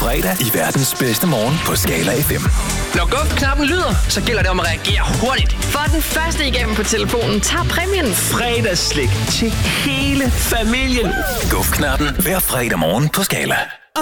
fredag i verdens bedste morgen på Skala FM. Når guf-knappen lyder, så gælder det om at reagere hurtigt. For den første igennem på telefonen tager præmien. Fredagsslik til hele familien. Guf-knappen hver fredag morgen på Skala.